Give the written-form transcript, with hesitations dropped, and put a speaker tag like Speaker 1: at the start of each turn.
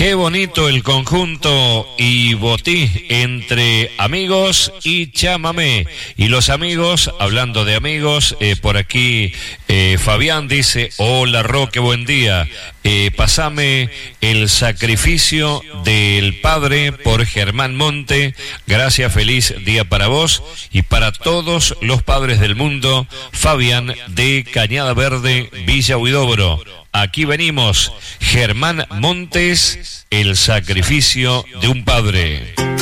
Speaker 1: Qué bonito el conjunto y botí entre amigos y chamamé. Y los amigos, hablando de amigos, por aquí Fabián dice: hola Roque, buen día. Pasame el sacrificio del Padre por Germán Monte. Gracias, feliz día para vos y para todos los padres del mundo. Fabián de Cañada Verde, Villa Huidobro. Aquí venimos, Germán Montes, el sacrificio de un padre.